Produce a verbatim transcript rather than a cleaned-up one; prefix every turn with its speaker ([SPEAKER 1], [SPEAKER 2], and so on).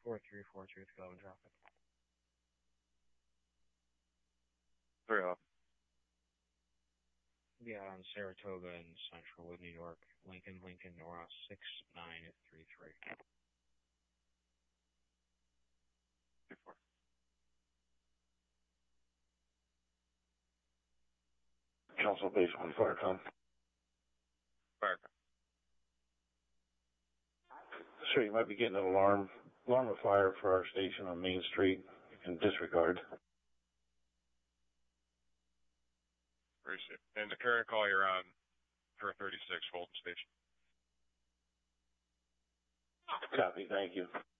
[SPEAKER 1] four three four two with Kelvin traffic.
[SPEAKER 2] Three off.
[SPEAKER 1] Yeah, on Saratoga and Centralwood, New York. Lincoln, Lincoln, Nora, six nine three three.
[SPEAKER 2] Two four. Council base one, Firecom. Firecom. Sir, you might be getting an alarm, alarm of fire for our station on Main Street. You can disregard. Appreciate it. And the current call you're on for thirty-six Fulton Station. Copy, thank you.